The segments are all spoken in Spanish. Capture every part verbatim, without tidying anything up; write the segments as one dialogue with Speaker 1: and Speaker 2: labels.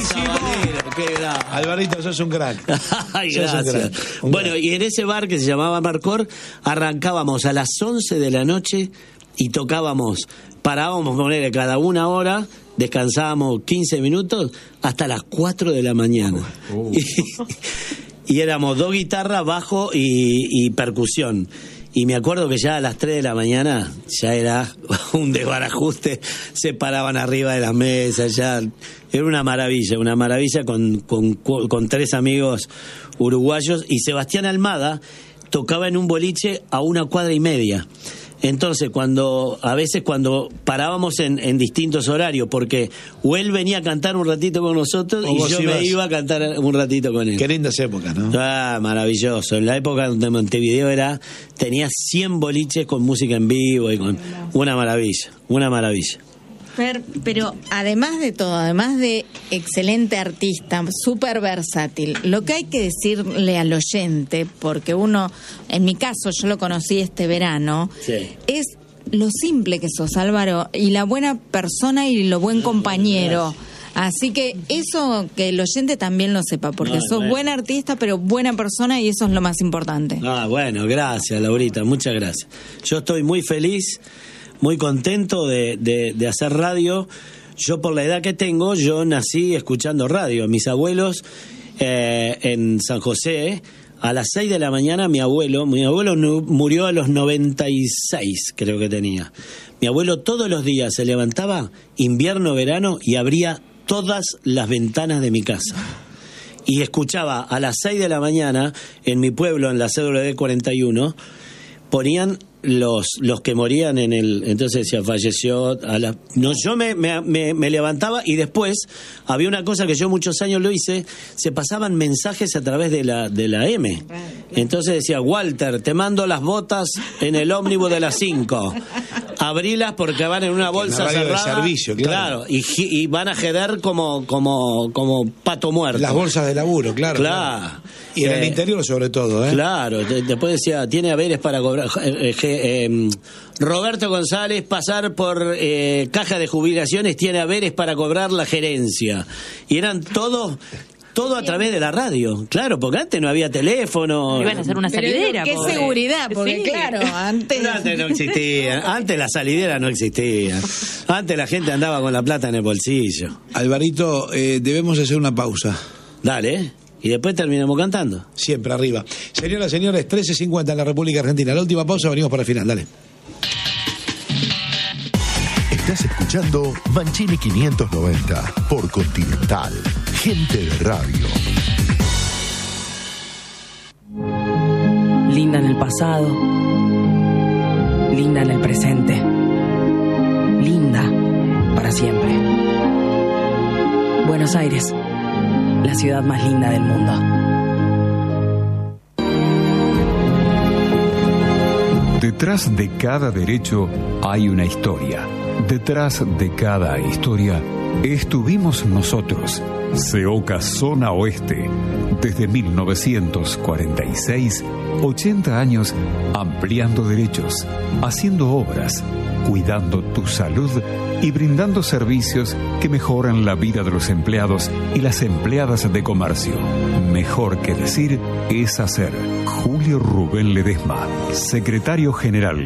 Speaker 1: Qué grande.
Speaker 2: Alvarito, sos un crack.
Speaker 1: Ay,
Speaker 2: sos
Speaker 1: gracias.
Speaker 2: un crack. Un
Speaker 1: bueno,
Speaker 2: crack.
Speaker 1: y en ese bar que se llamaba Marcor, arrancábamos a las once de la noche y tocábamos, parábamos poner cada una hora, descansábamos quince minutos hasta las cuatro de la mañana. Uh. Y, y éramos dos guitarras, bajo y, y percusión. Y me acuerdo que ya a las tres de la mañana ya era un desbarajuste, se paraban arriba de las mesas, ya era una maravilla, una maravilla con, con, con tres amigos uruguayos, y Sebastián Almada tocaba en un boliche a una cuadra y media. Entonces, cuando a veces cuando parábamos en, en distintos horarios, porque o él venía a cantar un ratito con nosotros o y yo ibas. me iba a cantar un ratito con él.
Speaker 2: Qué lindas épocas, ¿no?
Speaker 1: Ah, maravilloso. En la época donde Montevideo era, tenía cien boliches con música en vivo y con una maravilla, una maravilla.
Speaker 3: Pero, pero además de todo, además de excelente artista, súper versátil, lo que hay que decirle al oyente, porque uno, en mi caso, yo lo conocí este verano, sí. es lo simple que sos, Álvaro, y la buena persona y lo buen compañero. Así que eso, que el oyente también lo sepa, porque no, sos bueno. buen artista, pero buena persona, y eso es lo más importante.
Speaker 1: Ah, bueno, gracias, Laurita, muchas gracias. Yo estoy muy feliz, muy contento de, de, de hacer radio. Yo, por la edad que tengo, yo nací escuchando radio. Mis abuelos eh, en San José, a las seis de la mañana, mi abuelo, mi abuelo murió a los noventa y seis, creo que tenía. Mi abuelo todos los días se levantaba, invierno, verano, y abría todas las ventanas de mi casa. Y escuchaba a las seis de la mañana, en mi pueblo, en la C W cuarenta y uno, ponían los los que morían en el, entonces decía falleció a la, no, yo me, me, me, me levantaba, y después había una cosa que yo muchos años lo hice, se pasaban mensajes a través de la de la M, entonces decía: Walter, te mando las botas en el ómnibus de las cinco, abrilas porque van en una bolsa cerrada,
Speaker 2: de servicio, claro,
Speaker 1: claro y, y van a jeder como como como pato muerto,
Speaker 2: las bolsas de laburo, claro,
Speaker 1: claro,
Speaker 2: claro. Y en eh, el interior sobre todo, ¿eh?
Speaker 1: Claro, después decía, tiene haberes para cobrar. Eh, eh, Roberto González, pasar por eh, caja de jubilaciones, tiene haberes para cobrar la gerencia. Y eran todos... Todo a través de la radio, claro, porque antes no había teléfono.
Speaker 4: Iban a hacer una salidera.
Speaker 3: Qué pobre. Seguridad, porque sí. claro, antes...
Speaker 1: antes no existía, antes la salidera no existía. Antes la gente andaba con la plata en el bolsillo.
Speaker 2: Alvarito, eh, debemos hacer una pausa.
Speaker 1: Dale, ¿eh? Y después terminamos cantando.
Speaker 2: Siempre arriba. Señoras y señores, trece cincuenta en la República Argentina. La última pausa, venimos para el final, dale.
Speaker 5: Estás escuchando Mancini quinientos noventa por Continental. Gente de radio.
Speaker 6: Linda en el pasado. Linda en el presente. Linda para siempre. Buenos Aires, la ciudad más linda del mundo.
Speaker 7: Detrás de cada derecho hay una historia. Detrás de cada historia estuvimos nosotros. Seoca Zona Oeste. Desde mil novecientos cuarenta y seis, ochenta años ampliando derechos, haciendo obras, cuidando tu salud y brindando servicios que mejoran la vida de los empleados y las empleadas de comercio. Mejor que decir es hacer. Julio Rubén Ledesma, secretario general.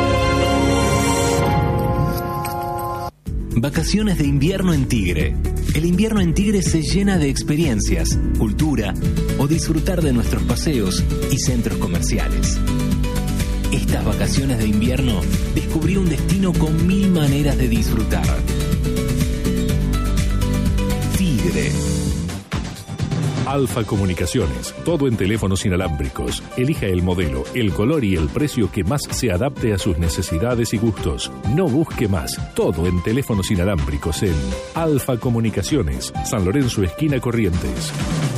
Speaker 8: Vacaciones de invierno en Tigre. El invierno en Tigre se llena de experiencias, cultura o disfrutar de nuestros paseos y centros comerciales. Estas vacaciones de invierno descubrí un destino con mil maneras de disfrutar. Tigre.
Speaker 9: Alfa Comunicaciones, todo en teléfonos inalámbricos. Elija el modelo, el color y el precio que más se adapte a sus necesidades y gustos. No busque más, todo en teléfonos inalámbricos en Alfa Comunicaciones, San Lorenzo, esquina Corrientes.